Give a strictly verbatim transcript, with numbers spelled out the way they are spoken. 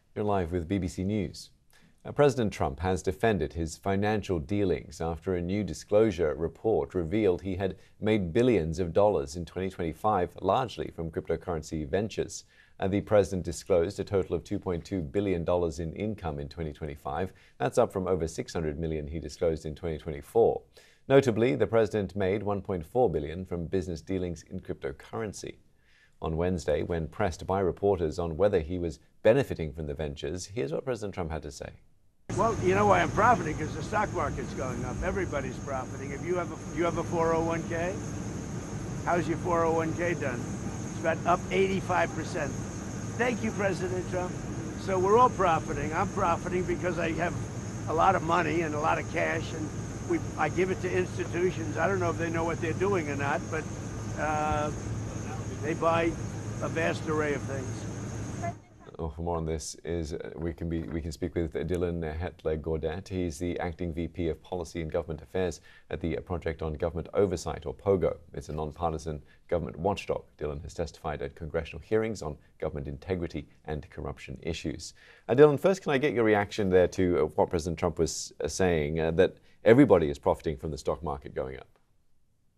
You're live with B B C News. Uh, President Trump has defended his financial dealings after a new disclosure report revealed he had made billions of dollars in twenty twenty-five, largely from cryptocurrency ventures. Uh, the president disclosed a total of two point two billion dollars in income in twenty twenty-five. That's up from over six hundred million dollars he disclosed in twenty twenty-four. Notably, the president made one point four billion dollars from business dealings in cryptocurrency. On Wednesday, when pressed by reporters on whether he was benefiting from the ventures, here's what President Trump had to say. Well, you know why I'm profiting? Because the stock market's going up. Everybody's profiting. If you have a, you have a four oh one K, how's your four oh one K done? It's about up eighty-five percent. Thank you, President Trump. So we're all profiting. I'm profiting because I have a lot of money and a lot of cash, and we, I give it to institutions. I don't know if they know what they're doing or not, but uh, they buy a vast array of things. Oh, for more on this, is uh, we can be we can speak with Dylan Hetler-Gaudette. He's the acting V P of Policy and Government Affairs at the Project on Government Oversight, or POGO. It's a nonpartisan government watchdog. Dylan has testified at congressional hearings on government integrity and corruption issues. Uh, Dylan, first, can I get your reaction there to uh, what President Trump was uh, saying, uh, that everybody is profiting from the stock market going up?